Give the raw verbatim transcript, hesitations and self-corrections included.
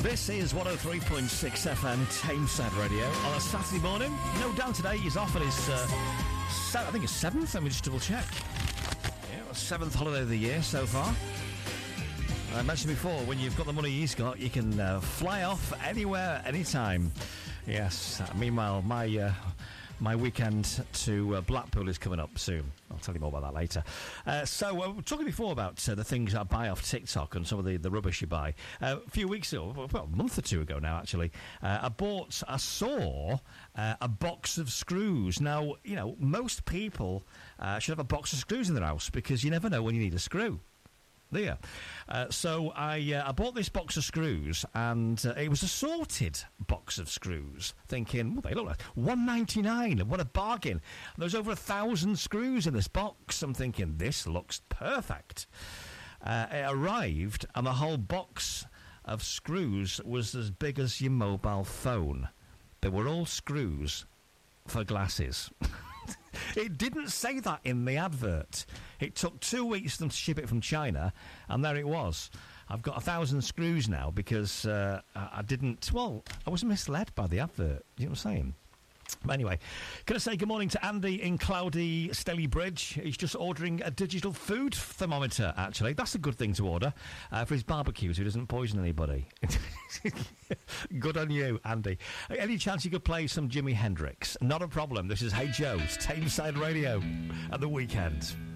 This is one oh three point six F M Tameside Radio on a Saturday morning. No doubt today he's off on his, uh, se- I think it's seventh, let me just double check. Yeah, seventh holiday of the year so far. I mentioned before, when you've got the money he's got, you can uh, fly off anywhere, anytime. Yes, uh, meanwhile, my... Uh, My weekend to uh, Blackpool is coming up soon. I'll tell you more about that later. Uh, so, uh, we were talking before about uh, the things I buy off TikTok and some of the, the rubbish you buy. Uh, a few weeks ago, well, a month or two ago now, actually, uh, I bought, I saw uh, a box of screws. Now, you know, most people uh, should have a box of screws in their house because you never know when you need a screw. There. Uh, so I uh, I bought this box of screws, and uh, it was a sorted box of screws, thinking, well, they look like one ninety-nine, what a bargain. And there was over a thousand screws in this box. I'm thinking, this looks perfect. Uh, it arrived, and the whole box of screws was as big as your mobile phone. They were all screws for glasses. It didn't say that in the advert. It took two weeks for them to ship it from China, and there it was. I've got a thousand screws now because uh, I didn't... Well, I was misled by the advert. You know what I'm saying? But anyway, can I say good morning to Andy in cloudy Stelly Bridge? He's just ordering a digital food thermometer, actually. That's a good thing to order uh, for his barbecue so he doesn't poison anybody. Good on you, Andy. Any chance you could play some Jimi Hendrix? Not a problem. This is Hey Joe's Tameside Radio at the weekend.